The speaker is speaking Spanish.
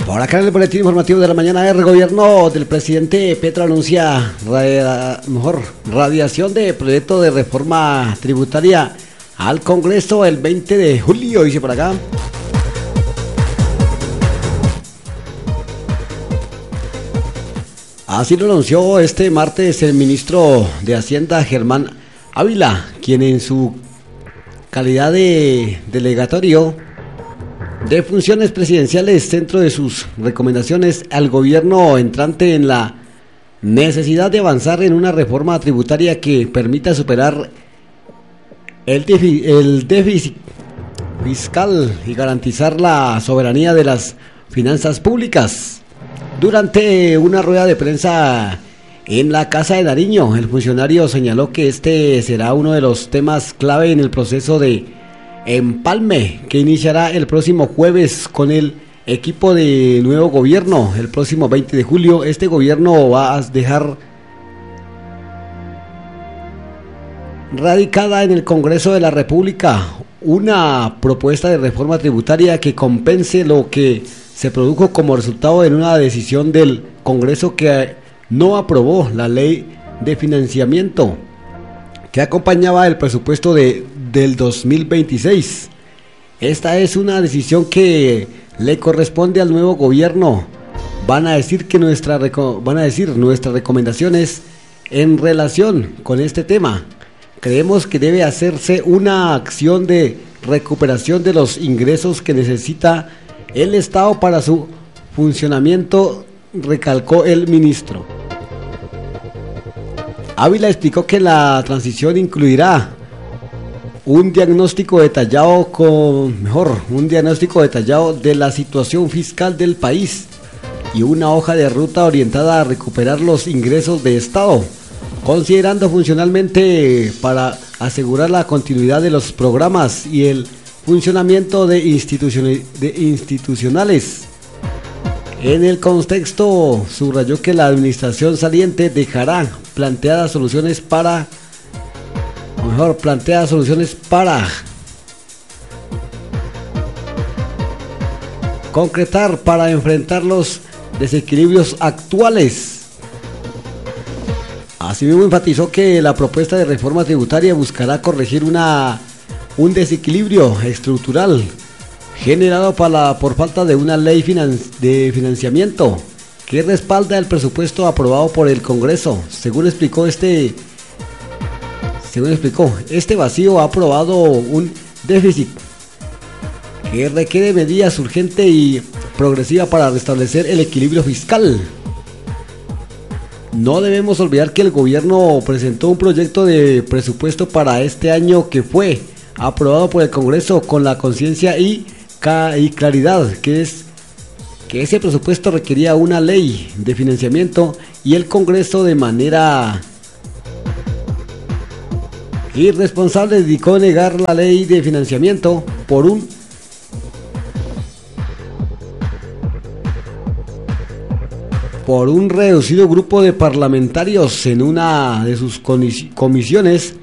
Por acá en el boletín informativo de la mañana, el gobierno del presidente Petro anuncia radiación de proyecto de reforma tributaria al Congreso el 20 de julio, dice por acá. Así lo anunció este martes el ministro de Hacienda, Germán Ávila, quien en su calidad de delegatorio de funciones presidenciales, dentro de sus recomendaciones al gobierno entrante en la necesidad de avanzar en una reforma tributaria que permita superar el déficit fiscal y garantizar la soberanía de las finanzas públicas. Durante una rueda de prensa en la Casa de Nariño, el funcionario señaló que este será uno de los temas clave en el proceso de empalme que iniciará el próximo jueves con el equipo de nuevo gobierno. El próximo 20 de julio este gobierno va a dejar radicada en el Congreso de la República una propuesta de reforma tributaria que compense lo que se produjo como resultado en una decisión del Congreso que no aprobó la ley de financiamiento que acompañaba el presupuesto del 2026. Esta es una decisión que le corresponde al nuevo gobierno. Van a decir nuestras recomendaciones en relación con este tema. Creemos que debe hacerse una acción de recuperación de los ingresos que necesita el Estado para su funcionamiento, recalcó el ministro. Ávila explicó que la transición incluirá un diagnóstico detallado de la situación fiscal del país y una hoja de ruta orientada a recuperar los ingresos de Estado, considerando funcionalmente para asegurar la continuidad de los programas y el funcionamiento de institucionales. En el contexto, subrayó que la administración saliente dejará planteadas soluciones para concretar, para enfrentar los desequilibrios actuales. Asimismo, enfatizó que la propuesta de reforma tributaria buscará corregir un desequilibrio estructural generado por falta de una ley de financiamiento que respalda el presupuesto aprobado por el Congreso. Según explicó, este vacío ha aprobado un déficit que requiere medidas urgentes y progresivas para restablecer el equilibrio fiscal. No debemos olvidar que el gobierno presentó un proyecto de presupuesto para este año que fue aprobado por el Congreso con la conciencia y claridad que ese presupuesto requería una ley de financiamiento, y el Congreso de manera irresponsable dedicó a negar la ley de financiamiento por un reducido grupo de parlamentarios en una de sus comisiones